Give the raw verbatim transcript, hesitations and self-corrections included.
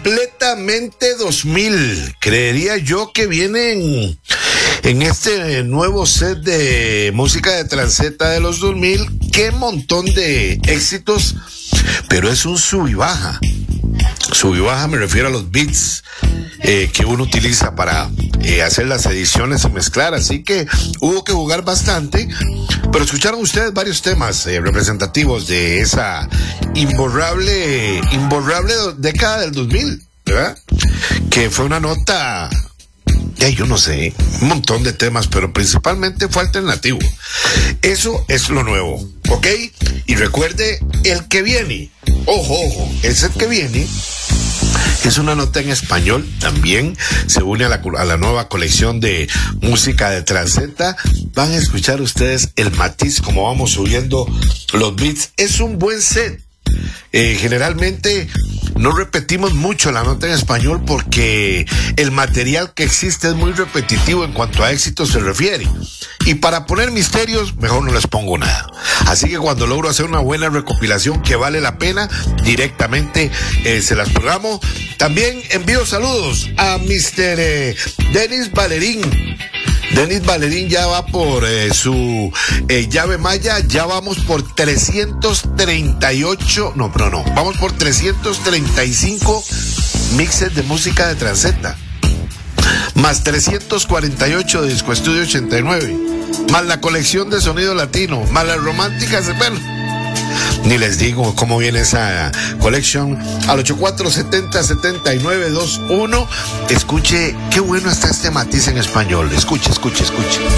completamente dos mil. Creería yo que vienen en este nuevo set de música de transeta de los dos mil. Qué montón de éxitos, pero es un sub y baja. Sub y baja me refiero a los beats eh, que uno utiliza para eh, hacer las ediciones y mezclar, así que hubo que jugar bastante, pero escucharon ustedes varios temas eh, representativos de esa imborrable, imborrable década del dos mil, ¿verdad? Que fue una nota, ya yo no sé, un montón de temas, pero principalmente fue alternativo. Eso es lo nuevo, ¿ok? Y recuerde, el que viene, ojo, ojo, el set que viene es una nota en español, también se une a la, a la nueva colección de música de transeta. Van a escuchar ustedes el matiz, como vamos subiendo los beats. Es un buen set. Eh, generalmente no repetimos mucho la nota en español porque el material que existe es muy repetitivo en cuanto a éxito se refiere, y para poner misterios mejor no les pongo nada. Así que cuando logro hacer una buena recopilación que vale la pena, directamente eh, se las programo. También envío saludos a mister Eh, Denis Valerín. Denis Valerín ya va por eh, su eh, llave maya, ya vamos por trescientos treinta y ocho, no, pero no, vamos por trescientos treinta y cinco mixes de música de transeta, más trescientos cuarenta y ocho de Disco Estudio ochenta y nueve, más la colección de sonido latino, más las románticas, bueno, ni les digo cómo viene esa colección. Al ocho cuatro siete cero siete nueve dos uno. Escuche, qué bueno está este matiz en español. Escuche, escuche, escuche.